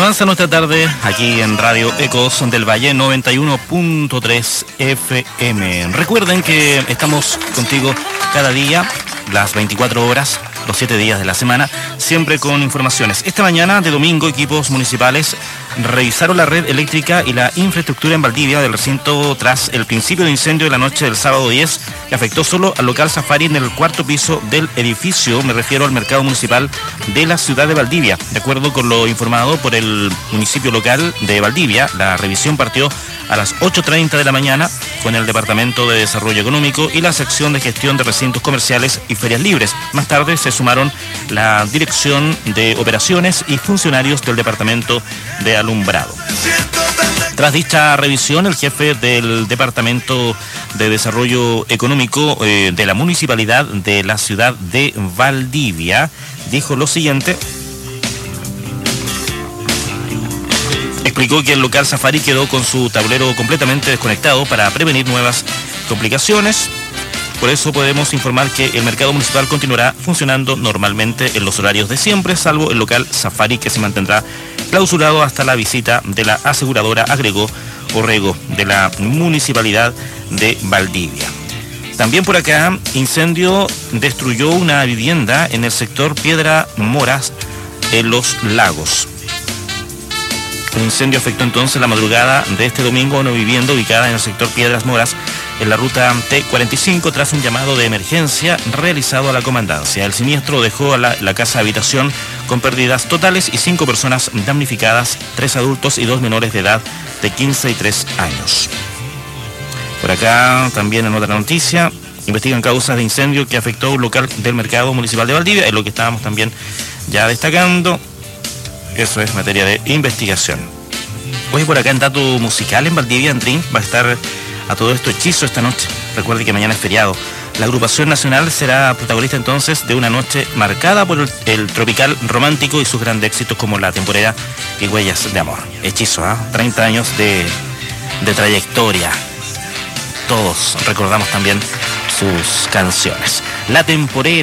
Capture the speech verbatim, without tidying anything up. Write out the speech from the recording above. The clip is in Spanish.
Avanza nuestra tarde aquí en Radio Ecos del Valle noventa y uno punto tres F M. Recuerden que estamos contigo cada día, las veinticuatro horas, los siete días de la semana, siempre con informaciones. Esta mañana de domingo, equipos municipales revisaron la red eléctrica y la infraestructura en Valdivia del recinto tras el principio de incendio de la noche del sábado diez, que afectó solo al local Safari en el cuarto piso del edificio. Me refiero al mercado municipal de la ciudad de Valdivia. De acuerdo con lo informado por el municipio local de Valdivia, la revisión partió a las ocho treinta de la mañana con el Departamento de Desarrollo Económico y la sección de gestión de recintos comerciales y ferias libres. Más tarde se sumaron la Dirección de Operaciones y funcionarios del Departamento de Alumbrado. Tras dicha revisión, el jefe del Departamento de Desarrollo Económico eh, de la Municipalidad de la ciudad de Valdivia dijo lo siguiente. Explicó que el local Safari quedó con su tablero completamente desconectado para prevenir nuevas complicaciones. Por eso podemos informar que el mercado municipal continuará funcionando normalmente en los horarios de siempre, salvo el local Safari, que se mantendrá clausurado hasta la visita de la aseguradora, agregó Orrego, de la Municipalidad de Valdivia. También por acá, incendio destruyó una vivienda en el sector Piedra Moras, en Los Lagos. Un incendio afectó entonces la madrugada de este domingo a una vivienda ubicada en el sector Piedras Moras, en la ruta T cuarenta y cinco, tras un llamado de emergencia realizado a la comandancia. El siniestro dejó a la, la casa habitación con pérdidas totales y cinco personas damnificadas, tres adultos y dos menores de edad de quince y tres años. Por acá, también en otra noticia, investigan causas de incendio que afectó un local del mercado municipal de Valdivia, es lo que estábamos también ya destacando. Eso es materia de investigación. Hoy por acá en dato musical en Valdivia, Andrín, va a estar a todo esto Hechizo esta noche. Recuerde que mañana es feriado. La agrupación nacional será protagonista entonces de una noche marcada por el, el tropical romántico y sus grandes éxitos como La Temporera y Huellas de Amor. Hechizo, ¿eh? treinta años de, de trayectoria. Todos recordamos también sus canciones. La Temporera.